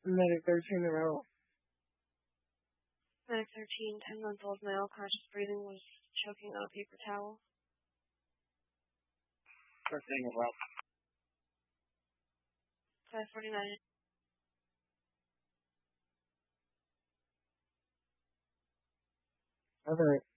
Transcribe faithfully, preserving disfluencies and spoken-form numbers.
Medic thirteen in a row. Medic thirteen, ten-month-old male, conscious breathing, was choking on a paper towel. thirteen in a row. five forty-nine. All right.